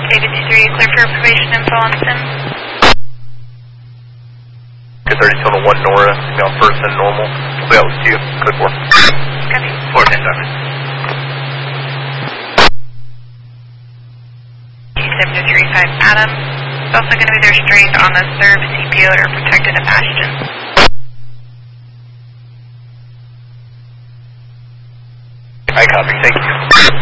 David 23, clear for probation info on Sim. 230 Total 1 Nora, now first and normal. We'll be out with you, code 4. Copy. 410 Doctor. 7035 Adam. It's also going to be their strength on the serve CPO or protected a bastion. I copy, thank you.